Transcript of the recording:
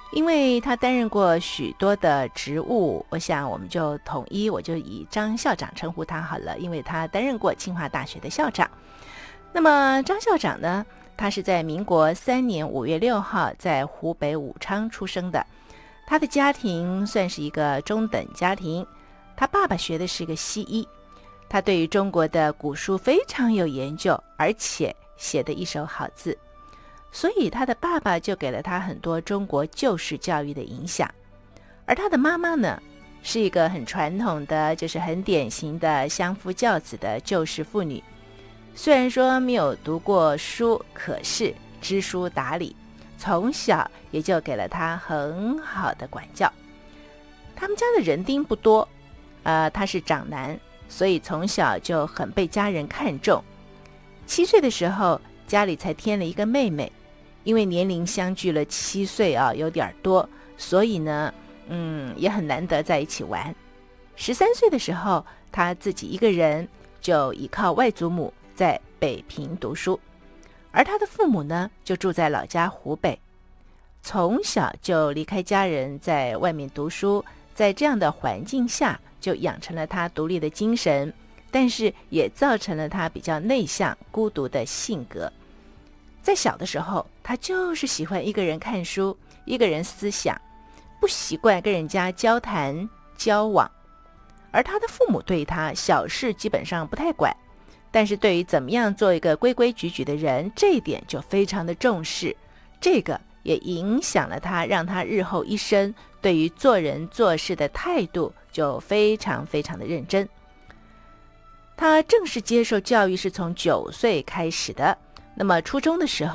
因为他担任过许多的职务，我想我们就统一，我就以张校长称呼他好了，因为他担任过清华大学的校长。那么张校长呢，他是在民国3年5月6号在湖北武昌出生的。他的家庭算是一个中等家庭，他爸爸学的是个西医，他对于中国的古书非常有研究，而且写得一手好字，所以他的爸爸就给了他很多中国旧式教育的影响。而他的妈妈呢，是一个很传统的，就是很典型的相夫教子的旧式妇女。虽然说没有读过书，可是知书达理，从小也就给了他很好的管教。他们家的人丁不多，他是长男，所以从小就很被家人看重。7岁的时候，家里才添了一个妹妹，因为年龄相距了7岁啊，有点多，所以呢，也很难得在一起玩。13岁的时候，他自己一个人就依靠外祖母在北平读书，而他的父母呢，就住在老家湖北。从小就离开家人，在外面读书，在这样的环境下，就养成了他独立的精神，但是也造成了他比较内向、孤独的性格。在小的时候，他就是喜欢一个人看书，一个人思想，不习惯跟人家交谈交往。而他的父母对他小事基本上不太管，但是对于怎么样做一个规规矩矩的人，这一点就非常的重视。这个也影响了他，让他日后一生对于做人做事的态度就非常非常的认真。他正式接受教育是从9岁开始的，那么初中的时候